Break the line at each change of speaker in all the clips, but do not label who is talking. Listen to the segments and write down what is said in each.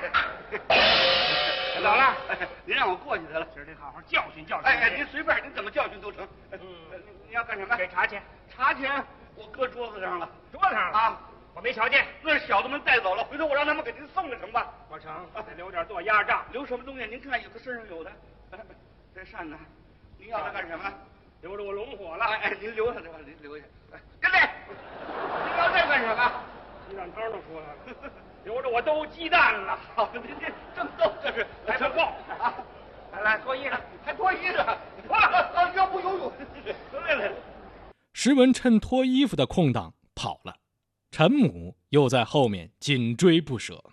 怎么了？
您让我过去得了，
今儿得好好教训教训。
哎，您随便，您怎么教训都成。你要干什么？
给茶钱。
茶钱我搁桌子上了。
桌子上了啊？我没瞧见。
那是小子们带走了，回头我让他们给您送了成吧？
不成，得留点做压账。
留什么东西？您看，有的身上有的。这扇子，您要它干什么？
留着我龙火了。
哎，您留下这吧，您留下。跟来，您要这干什么？
鸡蛋汤都出来了，留着我兜鸡蛋了。
好，您这正逗，这是
来不够啊！来脱衣裳，
还脱衣裳，脱了，要不游泳。来。
石文趁脱衣服的空档跑了，陈母又在后面紧追不舍。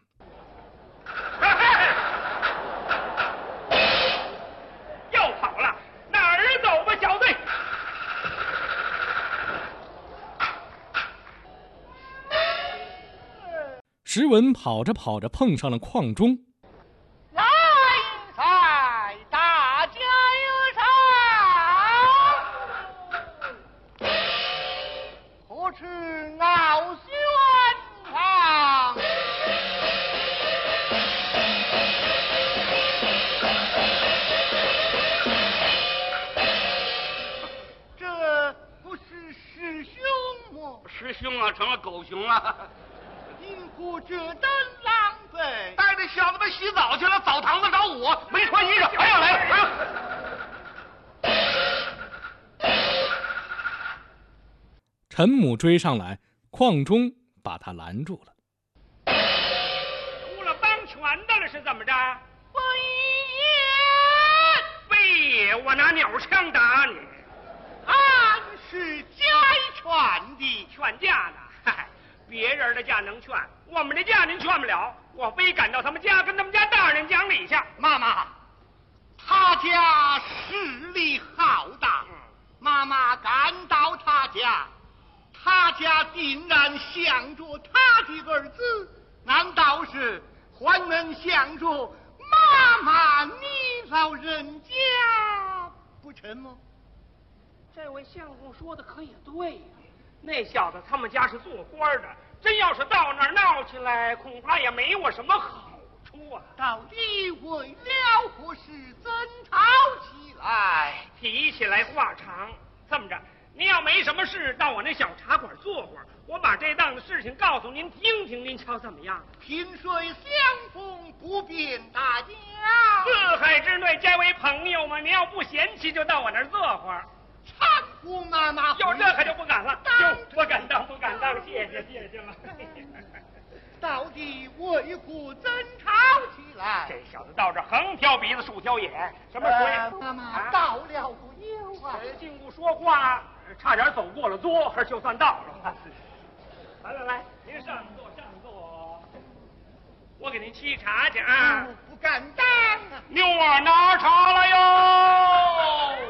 又跑了，哪儿走吧，小队？
石文跑着跑着碰上了邝中。
来赛，大家有赏，何处傲轩堂？这不是师兄吗？
师兄啊，成了狗熊了。
因故这等狼狈，
带着小子们洗澡去了，澡堂子找我，没穿衣裳，还要来了。
陈母追上来，邝中把他拦住了。
出了帮拳的了是怎么着？
非也，
非也，我拿鸟枪打你。
俺是家劝的，
劝架呢？嗨，别人的架能劝，我们的架您劝不了。我非赶到他们家，跟他们家大人讲理去。
妈妈，他家势力浩大，妈妈赶到他家，他家定然想着他的儿子，难道是还能想着妈妈你老人家不成吗？
这位相公说的可也对呀，那小子他们家是做官的，真要是到那儿闹起来，恐怕也没我什么好处啊。
到底为了何事争吵起来？
提起来话长，这么着，您要没什么事，到我那小茶馆坐会儿，我把这档子事情告诉您听听，您瞧怎么样？
萍水相逢不便大家，
四海之内皆为朋友嘛。您要不嫌弃，就到我那儿坐会儿。
搀扶妈妈，
有这可就不敢了，不敢当，谢谢了。
到底为何争吵起来？
这小子到这横挑鼻子竖挑眼，什么鬼？
妈妈到了不有啊？
进屋说话，差点走过了桌，就算到了。来，您上座，我给您沏茶去啊。
不敢当啊！
妞儿拿茶来哟。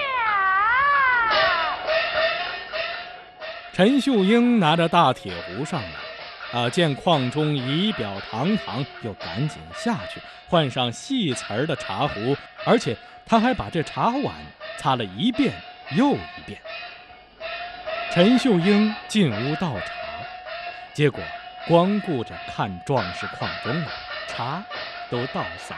陈秀英拿着大铁壶上来，见邝中仪表堂堂，又赶紧下去换上细瓷的茶壶，而且他还把这茶碗擦了一遍又一遍。陈秀英进屋倒茶，结果光顾着看壮士邝中了，茶都倒洒了。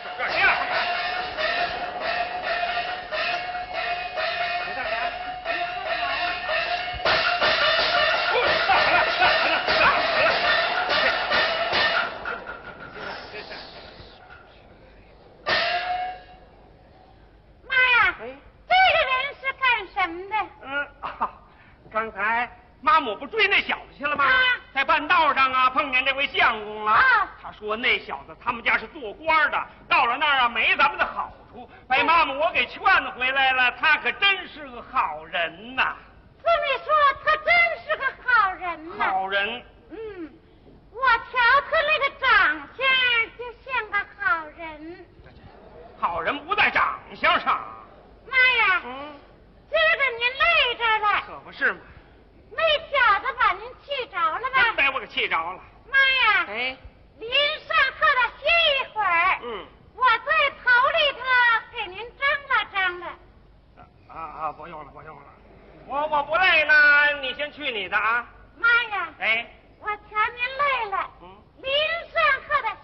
刚才妈母不追那小子去了吗？在半道上啊，碰见这位相公了。他说那小子他们家是做官的，到了那儿啊没咱们的好处，把妈母我给劝回来了。他可真是个好人呐！
这么说，他真是个好人呐。
好人。
我瞧他那个长相就像个好人。
好人不在长相上。
妈呀！今儿个您累着了，
可不是嘛。
那小子把您气着了吧？
真把我给气着了。
妈呀！您上炕上歇一会儿。我在头里头给您蒸了。
不用了。我不累呢，你先去你的啊。